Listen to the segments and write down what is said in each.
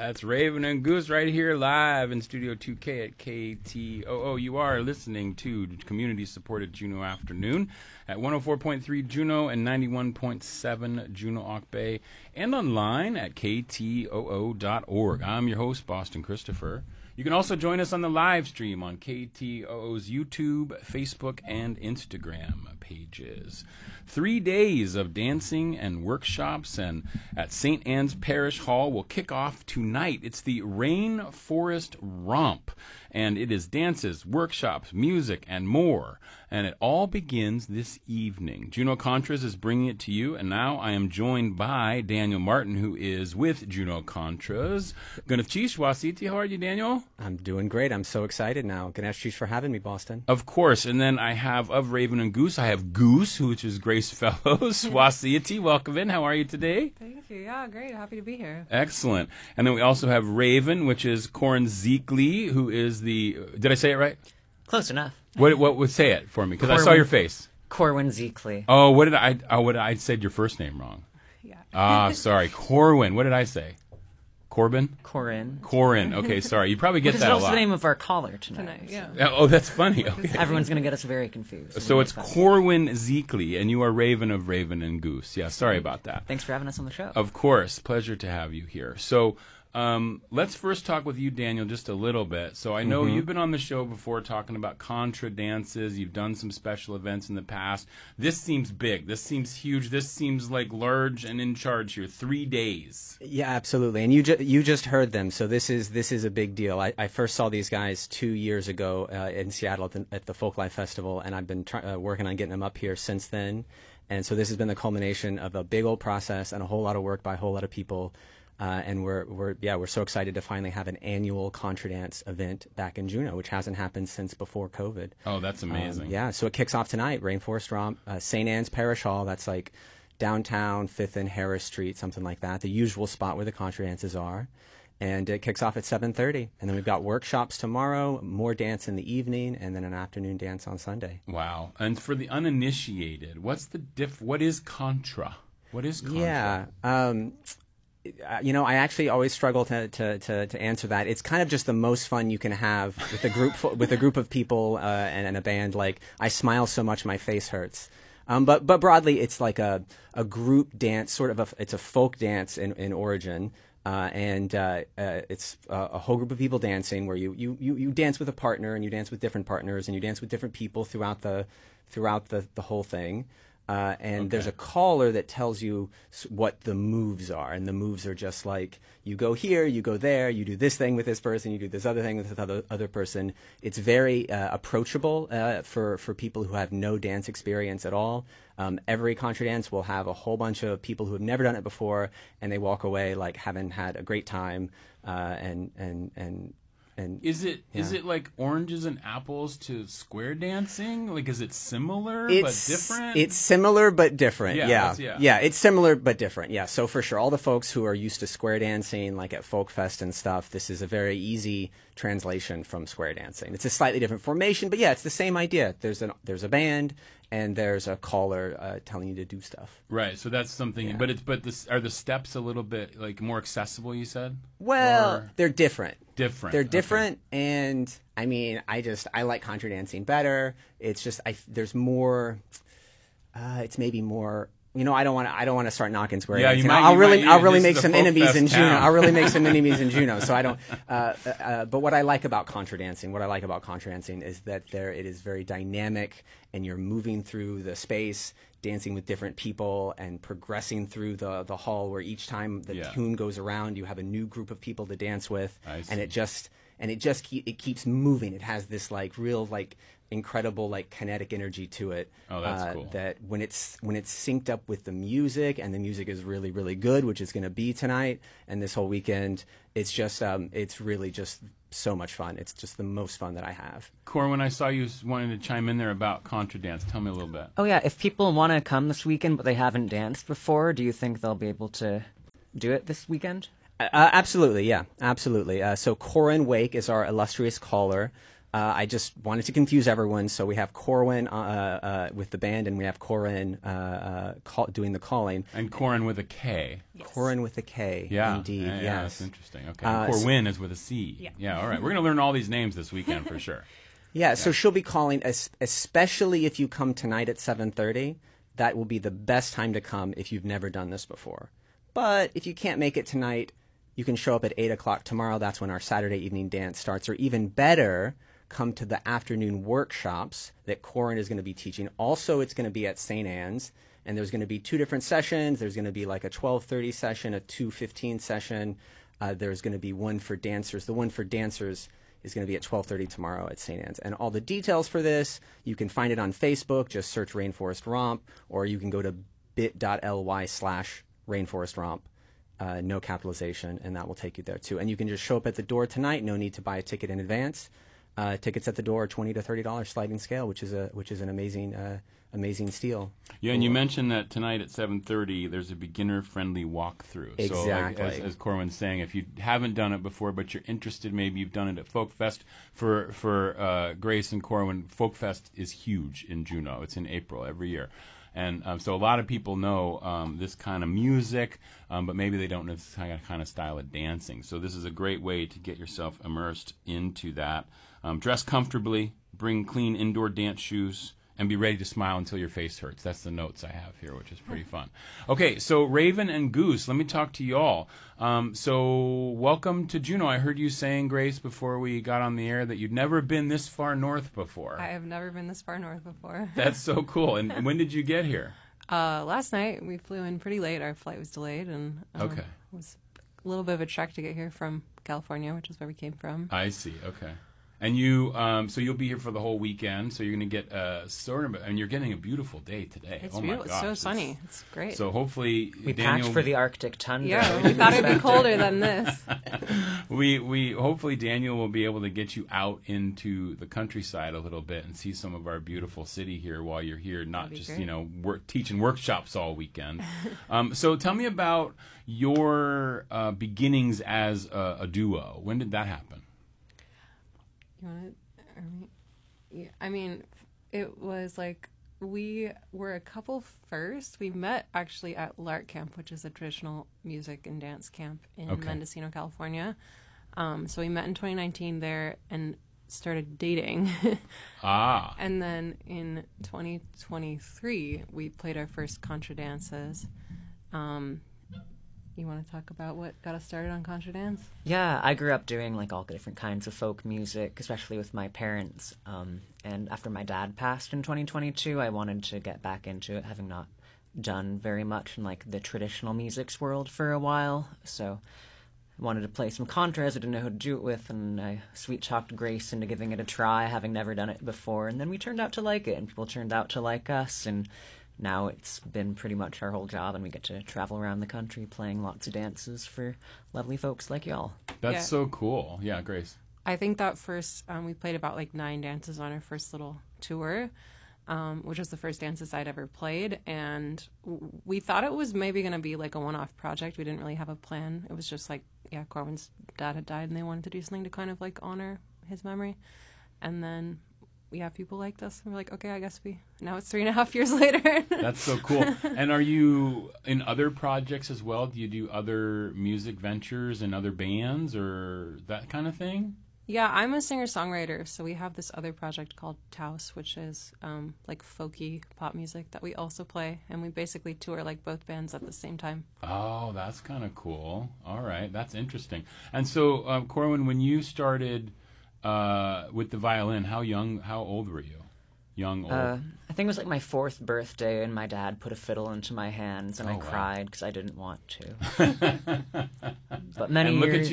That's Raven and Goose right here live in Studio 2K at KTOO. You are listening to community-supported Juneau Afternoon at 104.3 Juneau and 91.7 Juneau Auk Bay and online at ktoo.org. I'm your host, Boston Christopher. You can also join us on the live stream on KTOO's YouTube, Facebook, and Instagram pages. 3 days of dancing and workshops and at St. Anne's Parish Hall will kick off tonight. It's the Rainforest Romp, and it is dances, workshops, music, and more. And it all begins this evening. Juneau Contras is bringing it to you, and now I am joined by Daniel Martin, who is with Juneau Contras. Ganesh Wasiti, how are you, Daniel? I'm doing great. I'm so excited now. Ganesh for having me, Boston. Of course. And then I have, of Raven and Goose, I have Goose, which is Grace Fellows. Wasiti, welcome in. How are you today? Thank you. Yeah, great. Happy to be here. Excellent. And then we also have Raven, which is Corin Zeekly, who is the, did I say it right? Close enough. What would say it for me? Because I saw your face. Corwin Zeekly. Oh, what did I said your first name wrong. Yeah. Sorry. Corwin. What did I say? Corbin? Corin. Okay, sorry. You probably get Which that is a also lot. the name of our caller tonight. Yeah. Oh, that's funny. Okay. Everyone's going to get us very confused. So it's Corwin Zeekly, and you are Raven of Raven and Goose. Yeah, sorry about that. Thanks for having us on the show. Of course. Pleasure to have you here. So let's first talk with you, Daniel, just a little bit. So I know you've been on the show before talking about contra dances. You've done some special events in the past. This seems big. This seems huge. This seems like large and in charge here. 3 days. Yeah, absolutely. And you just heard them. So this is a big deal. I first saw these guys 2 years ago in Seattle at the Folklife Festival, and I've been working on getting them up here since then. And so this has been the culmination of a big old process and a whole lot of work by a whole lot of people. And we're so excited to finally have an annual Contra Dance event back in Juneau, which hasn't happened since before COVID. Oh, that's amazing. Yeah, so it kicks off tonight, Rainforest Romp, St. Anne's Parish Hall. That's like downtown 5th and Harris Street, something like that, the usual spot where the Contra dances are. And it kicks off at 7:30. And then we've got workshops tomorrow, more dance in the evening, and then an afternoon dance on Sunday. Wow. And for the uninitiated, what is Contra? What is Contra? Yeah. I actually always struggle to answer that. It's kind of just the most fun you can have with a group of people and a band. Like, I smile so much my face hurts. But broadly, it's like a group dance, sort of it's a folk dance in origin. And it's a whole group of people dancing where you dance with a partner, and you dance with different partners, and you dance with different people throughout the whole thing. There's a caller that tells you what the moves are, and the moves are just like, you go here, you go there, you do this thing with this person, you do this other thing with this other person. It's very approachable for people who have no dance experience at all. Every Contra dance will have a whole bunch of people who have never done it before, and they walk away like having had a great time. Is it like oranges and apples to square dancing? Like, is it similar but different? It's similar but different. Yeah. It's similar but different. Yeah. So for sure, all the folks who are used to square dancing, like at Folk Fest and stuff, this is a very easy translation from square dancing. It's a slightly different formation, but yeah, it's the same idea. There's a band, and there's a caller telling you to do stuff. Right. So that's something. Yeah. Are the steps a little bit like more accessible? You said. Well, they're different. They're different, okay. And I mean, I like contra dancing better. It's just there's more. It's maybe more. I don't want to start knocking square dancing. I'll really make some enemies in Juneau. I'll really make some enemies in Juneau. So I don't. But what I like about contra dancing is that it is very dynamic, and you're moving through the space, dancing with different people, and progressing through the hall, where each time the tune goes around, you have a new group of people to dance with, and it keeps moving. It has this like real like incredible like kinetic energy to it. Oh, that's cool. That when it's synced up with the music, and the music is really, really good, which is going to be tonight and this whole weekend, it's just it's really just so much fun. It's just the most fun that I have. Corwin, I saw you wanting to chime in there about contra dance. Tell me a little bit. Oh yeah, if people want to come this weekend but they haven't danced before, do you think they'll be able to do it this weekend? Absolutely, yeah, absolutely. So Corin Wake is our illustrious caller. I just wanted to confuse everyone, so we have Corwin with the band, and we have Corin doing the calling. And Corin with a K. Yes. Corin with a K, Yeah. indeed, Yeah, yes. that's interesting. Okay. And Corwin is with a C. Yeah. All right. We're going to learn all these names this weekend for sure. Yeah, so she'll be calling, especially if you come tonight at 7:30. That will be the best time to come if you've never done this before. But if you can't make it tonight, you can show up at 8 o'clock tomorrow. That's when our Saturday evening dance starts. Or even better, come to the afternoon workshops that Corin is going to be teaching. Also, it's going to be at St. Anne's, and there's going to be 2 different sessions. There's going to be like a 12:30 session, a 2:15 session. There's going to be one for dancers. The one for dancers is going to be at 12:30 tomorrow at St. Anne's. And all the details for this, you can find it on Facebook. Just search Rainforest Romp, or you can go to bit.ly/Rainforest Romp. No capitalization, and that will take you there too. And you can just show up at the door tonight. No need to buy a ticket in advance. Tickets at the door are $20 to $30 sliding scale, which is an amazing steal. Yeah, and you mentioned that tonight at 7:30 there's a beginner-friendly walkthrough. Exactly. So, like, as Corwin's saying, if you haven't done it before but you're interested, maybe you've done it at Folk Fest. For Grace and Corwin, Folk Fest is huge in Juneau. It's in April every year. And so a lot of people know this kind of music, but maybe they don't know this kind of style of dancing. So this is a great way to get yourself immersed into that. Dress comfortably, bring clean indoor dance shoes, and be ready to smile until your face hurts. That's the notes I have here, which is pretty fun. Okay, so Raven and Goose, let me talk to y'all. So welcome to Juneau. I heard you saying, Grace, before we got on the air that you'd never been this far north before. I have never been this far north before. That's so cool. And when did you get here? Last night we flew in pretty late. Our flight was delayed, and Okay. it was a little bit of a trek to get here from California, which is where we came from. I see. Okay. And you, so you'll be here for the whole weekend. So you're going to get and you're getting a beautiful day today. It's oh beautiful. My gosh, It's so sunny. It's great. So hopefully, We Daniel, packed for the Arctic tundra. Yeah, we thought it'd be colder than this. we hopefully Daniel will be able to get you out into the countryside a little bit and see some of our beautiful city here while you're here, not That'd be just great. teaching workshops all weekend. So tell me about your beginnings as a duo. When did that happen? You want to? Yeah, I mean, it was like we were a couple first. We met actually at Lark Camp, which is a traditional music and dance camp in Okay. Mendocino, California. So we met in 2019 there and started dating. Ah. And then in 2023, we played our first Contra Dances. You want to talk about what got us started on Contra Dance? Yeah, I grew up doing like all different kinds of folk music, especially with my parents. And after my dad passed in 2022, I wanted to get back into it, having not done very much in like the traditional music's world for a while. So I wanted to play some contras. I didn't know who to do it with, and I sweet talked Grace into giving it a try, having never done it before. And then we turned out to like it, and people turned out to like us, and now it's been pretty much our whole job, and we get to travel around the country playing lots of dances for lovely folks like y'all. That's Yeah. so cool. Yeah, Grace. I think that first, we played about like 9 dances on our first little tour, which was the first dances I'd ever played. And we thought it was maybe going to be like a one-off project. We didn't really have a plan. It was just like, yeah, Corwin's dad had died and they wanted to do something to kind of like honor his memory. And then, yeah, people liked us. And we're like, okay, I guess now it's 3.5 years later. That's so cool. And are you in other projects as well? Do you do other music ventures and other bands or that kind of thing? Yeah, I'm a singer-songwriter, so we have this other project called Taos, which is like folky pop music that we also play, and we basically tour like both bands at the same time. Oh, that's kind of cool. All right, that's interesting. And so, Corwin, when you started with the violin, how old were you? Young, old? I think it was like my 4th birthday, and my dad put a fiddle into my hands, and Oh, I wow. cried because I didn't want to. But many And look years, at you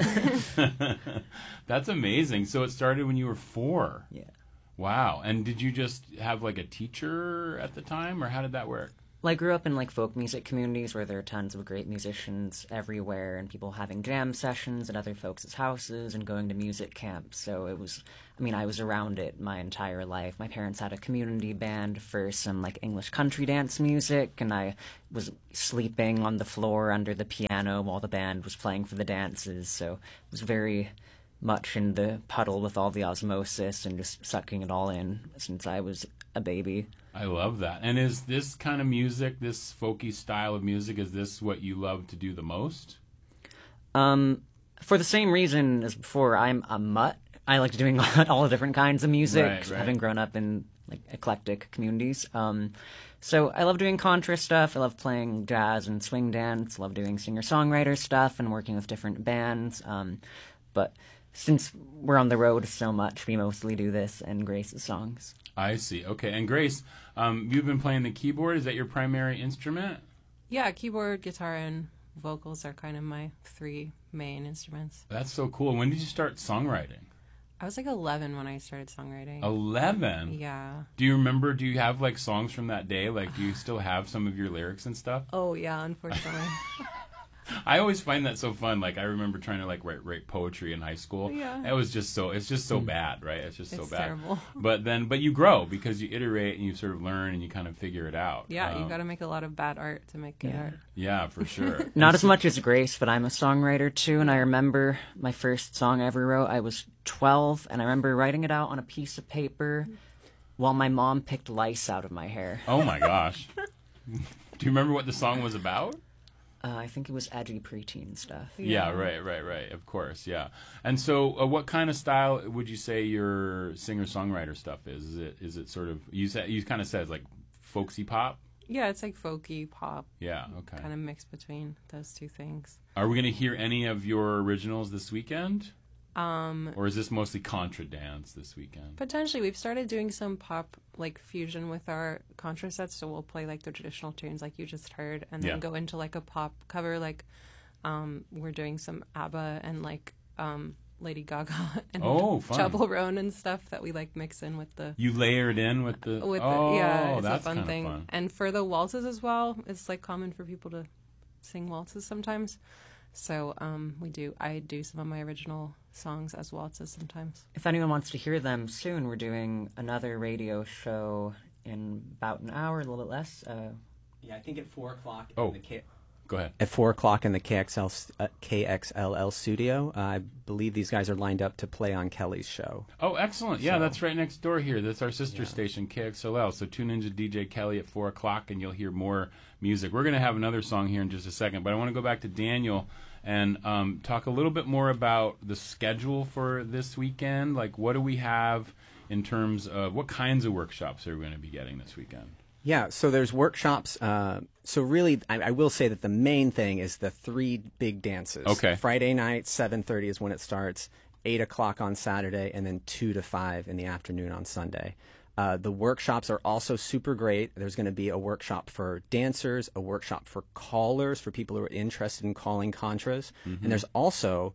now. That's amazing. So it started when you were 4. Yeah. Wow. And did you just have like a teacher at the time, or how did that work? Well, I grew up in like folk music communities where there are tons of great musicians everywhere, and people having jam sessions at other folks' houses and going to music camps. So it was, I was around it my entire life. My parents had a community band for some like English country dance music, and I was sleeping on the floor under the piano while the band was playing for the dances. So it was very, much in the puddle with all the osmosis and just sucking it all in since I was a baby. I love that. And is this kind of music, this folky style of music, is this what you love to do the most? For the same reason as before, I'm a mutt. I like doing all the different kinds of music, Right. having grown up in like eclectic communities. So I love doing contra stuff. I love playing jazz and swing dance. I love doing singer-songwriter stuff and working with different bands. But since we're on the road so much, we mostly do this and Grace's songs. I see. Okay. And Grace, you've been playing the keyboard. Is that your primary instrument? Yeah, keyboard, guitar, and vocals are kind of my 3 main instruments. That's so cool. When did you start songwriting? I was like 11 when I started songwriting. 11? Yeah. Do you remember, do you have like songs from that day? Like, do you still have some of your lyrics and stuff? Oh, yeah, unfortunately. I always find that so fun. Like, I remember trying to like write poetry in high school. Yeah. It's just so bad, right? It's just so It's bad. terrible. But you grow because you iterate and you sort of learn and you kind of figure it out. Yeah, you got to make a lot of bad art to make good art. Yeah, for sure. Not as much as Grace, but I'm a songwriter too, and I remember my first song I ever wrote. I was 12, and I remember writing it out on a piece of paper while my mom picked lice out of my hair. Oh my gosh. Do you remember what the song was about? I think it was edgy preteen stuff. Yeah, right. Of course, yeah. And so, what kind of style would you say your singer-songwriter stuff is? Is it sort of you kind of said like folksy pop? Yeah, it's like folky pop. Yeah, okay. Kind of mixed between those two things. Are we going to hear any of your originals this weekend? Or is this mostly contra dance this weekend? Potentially, we've started doing some pop like fusion with our contra sets, so we'll play like the traditional tunes like you just heard, and then go into like a pop cover. Like we're doing some ABBA and like Lady Gaga and Chapel Roan and stuff that we like mix in with the. You layered in with the. Yeah, it's that's a fun thing. Fun. And for the waltzes as well, it's like common for people to sing waltzes sometimes. So I do some of my original songs as waltzes sometimes. If anyone wants to hear them soon, we're doing another radio show in about an hour, a little bit less. Yeah, I think at 4 o'clock. Go ahead. At 4 o'clock in the KXLL studio. I believe these guys are lined up to play on Kelly's show. Oh, excellent. Yeah, that's right next door here. That's our sister station, KXLL. So tune into DJ Kelly at 4 o'clock and you'll hear more music. We're going to have another song here in just a second, but I want to go back to Daniel and talk a little bit more about the schedule for this weekend. Like, what do we have in terms of what kinds of workshops are we going to be getting this weekend? Yeah, so there's workshops. So really, I will say that the main thing is the 3 big dances. Okay. Friday night, 7:30 is when it starts, 8 o'clock on Saturday, and then 2 to 5 in the afternoon on Sunday. The workshops are also super great. There's going to be a workshop for dancers, a workshop for callers, for people who are interested in calling contras. Mm-hmm. And there's also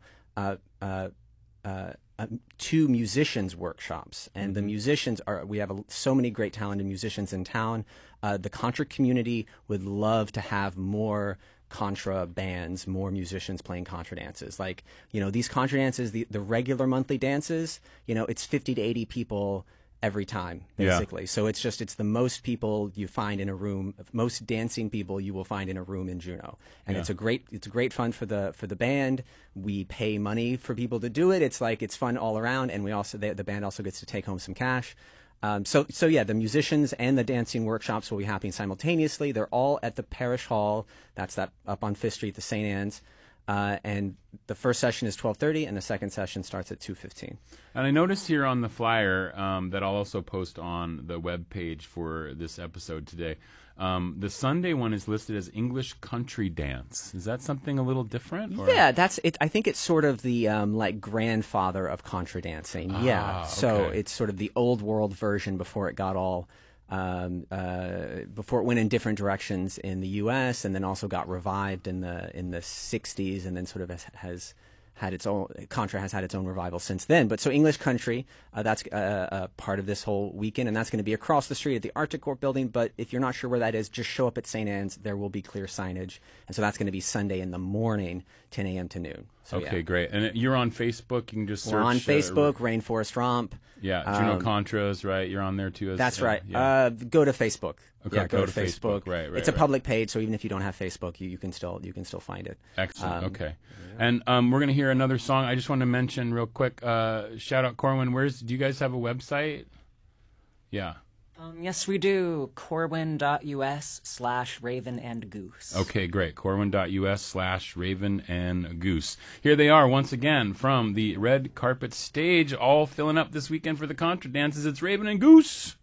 2 musicians workshops, and the musicians we have so many great talented musicians in town. The contra community would love to have more contra bands, more musicians playing contra dances. Like, these contra dances, the regular monthly dances, it's 50 to 80 people every time, basically. Yeah. So it's the most people you find in a room, most dancing people you will find in a room in Juneau. And it's a great fun for the band. We pay money for people to do it. It's fun all around, and the band also gets to take home some cash. So the musicians and the dancing workshops will be happening simultaneously. They're all at the Parish Hall. That's up on 5th Street, the St. Anne's. And the first session is 12:30, and the second session starts at 2:15. And I noticed here on the flyer that I'll also post on the web page for this episode today. The Sunday one is listed as English Country Dance. Is that something a little different? Or? Yeah, that's it. I think it's sort of the grandfather of contra dancing. So it's sort of the old world version before it got all. Before it went in different directions in the U.S. and then also got revived in the 60s, and then sort of has had its own contra has had its own revival since then. But so English Country, that's part of this whole weekend, and that's going to be across the street at the Arctic Corp building. But if you're not sure where that is, just show up at St. Anne's. There will be clear signage, and so that's going to be Sunday in the morning, 10 a.m. to noon. So, great. And you're on Facebook. You can just search. We're on Facebook, Rainforest Romp. Yeah, Juneau Contras, right? You're on there too. That's right. Go to Facebook. Okay, yeah, go to Facebook. Right. It's a public page, so even if you don't have Facebook, you can still find it. Excellent. Okay. And we're going to hear another song. I just want to mention real quick, shout out Corwin. Do you guys have a website? Yeah. Yes, we do. Corwin.us/Raven and Goose. Okay, great. Corwin.us/Raven and Goose. Here they are once again from the red carpet stage, all filling up this weekend for the Contra dances. It's Raven and Goose.